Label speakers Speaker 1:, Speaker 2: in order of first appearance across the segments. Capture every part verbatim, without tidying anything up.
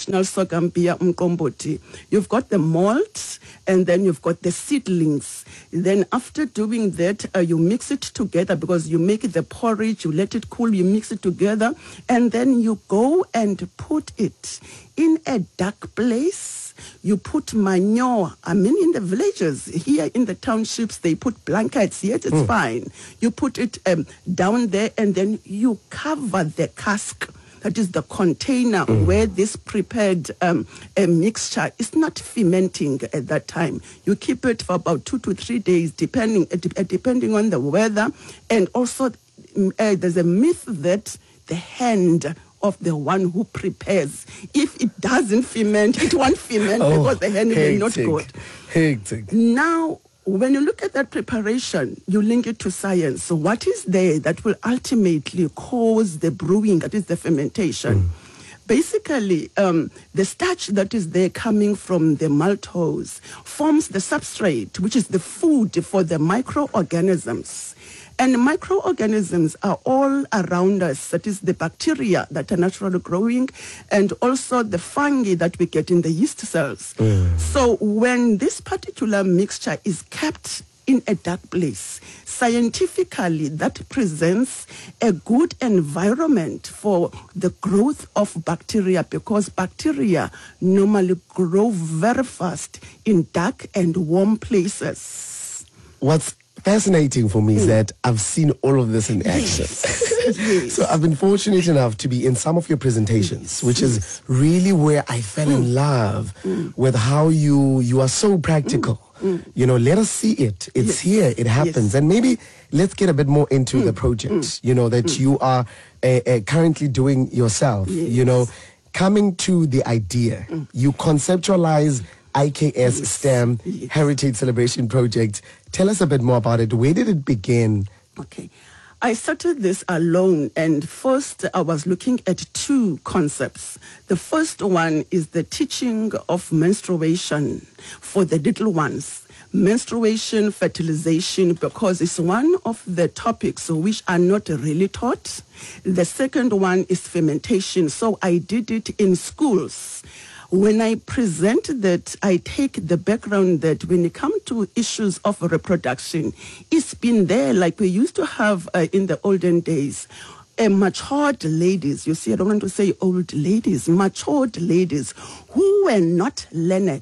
Speaker 1: traditional sorghum beer, umqombothi, you've got the malt, and then you've got the seedlings. Then after doing that, uh, you mix it together because you make the porridge, you let it cool, you mix it together, and then you go and put it in a dark place. You put manure. I mean, in the villages, here in the townships, they put blankets. Yes, it's mm. fine. You put it um, down there, and then you cover the cask. That is the container mm. where this prepared um, a mixture is not fermenting at that time. You keep it for about two to three days, depending uh, de- uh, depending on the weather. And also, uh, there's a myth that the hand of the one who prepares, if it doesn't ferment, it won't ferment oh, because the hand is not good.
Speaker 2: Hectic.
Speaker 1: Now, when you look at that preparation, you link it to science. So what is there that will ultimately cause the brewing, that is the fermentation? Mm. Basically, um, the starch that is there coming from the maltose forms the substrate, which is the food for the microorganisms. And microorganisms are all around us. That is the bacteria that are naturally growing, and also the fungi that we get in the yeast cells. Mm. So when this particular mixture is kept in a dark place, scientifically that presents a good environment for the growth of bacteria, because bacteria normally grow very fast in dark and warm places.
Speaker 2: What's fascinating for me mm. is that I've seen all of this in action.
Speaker 1: Yes.
Speaker 2: So I've been fortunate enough to be in some of your presentations, yes. which yes. is really where I fell mm. in love mm. with how you you are so practical. Mm. Mm. You know, let us see it. It's yes. here. It happens. Yes. And maybe let's get a bit more into mm. the project, mm. you know, that mm. you are uh, uh, currently doing yourself. Yes. You know, coming to the idea, mm. you conceptualize I K S yes. STEM yes. Heritage Celebration Project. Tell us a bit more about it. Where did it begin?
Speaker 1: Okay. I started this alone, and first I was looking at two concepts. The first one is the teaching of menstruation for the little ones. Menstruation, fertilization, because it's one of the topics which are not really taught. The second one is fermentation. So I did it in schools. When I present that, I take the background that when it comes to issues of reproduction, it's been there like we used to have uh, in the olden days. Uh, matured ladies, you see, I don't want to say old ladies, matured ladies who were not learned,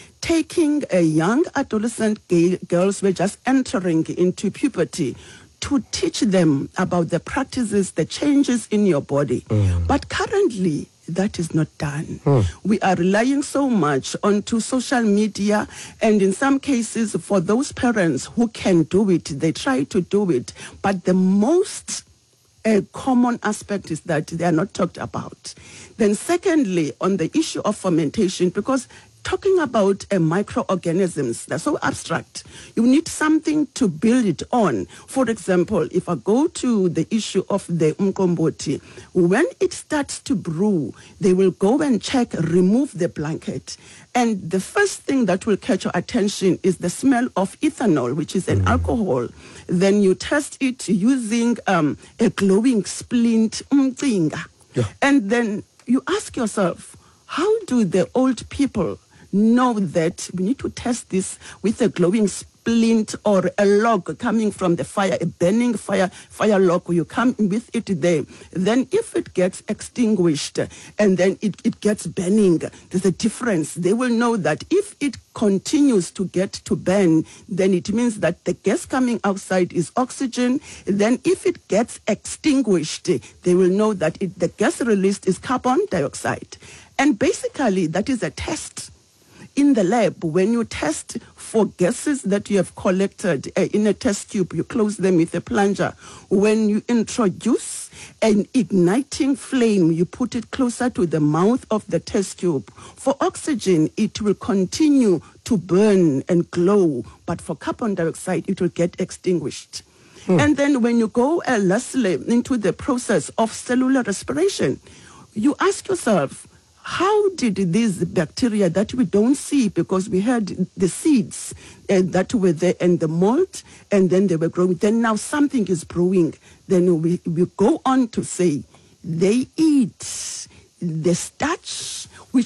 Speaker 1: taking a young adolescent ga- girls were just entering into puberty to teach them about the practices, the changes in your body. Mm. But currently, that is not done. Hmm. We are relying so much onto social media, and in some cases, for those parents who can do it, they try to do it. But the most uh, common aspect is that they are not talked about. Then secondly, on the issue of fermentation, because talking about uh, microorganisms, they're so abstract. You need something to build it on. For example, if I go to the issue of the umqombothi, when it starts to brew, they will go and check, remove the blanket. And the first thing that will catch your attention is the smell of ethanol, which is an mm. alcohol. Then you test it using um, a glowing splint, umcinga. Yeah. And then you ask yourself, how do the old people know that we need to test this with a glowing splint or a log coming from the fire, a burning fire, fire log, you come with it there. Then if it gets extinguished and then it, it gets burning, there's a difference. They will know that if it continues to get to burn, then it means that the gas coming outside is oxygen. Then if it gets extinguished, they will know that it, the gas released is carbon dioxide. And basically, that is a test. In the lab, when you test for gases that you have collected uh, in a test tube, you close them with a plunger. When you introduce an igniting flame, you put it closer to the mouth of the test tube. For oxygen, it will continue to burn and glow, but for carbon dioxide, it will get extinguished. Hmm. And then when you go, uh, lastly, into the process of cellular respiration, you ask yourself, how did these bacteria that we don't see, because we had the seeds uh, that were there and the mold, and then they were growing, then now something is brewing. Then we, we go on to say they eat the starch